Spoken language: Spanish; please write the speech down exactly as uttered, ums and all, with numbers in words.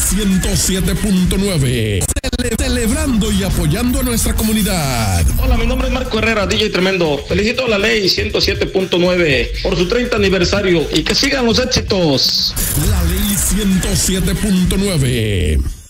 ciento siete punto nueve. Cele celebrando y apoyando a nuestra comunidad. Hola, mi nombre es Marco Herrera, D J Tremendo. Felicito a la ley ciento siete punto nueve por su treinta aniversario y que sigan los éxitos. La ley ciento siete punto nueve.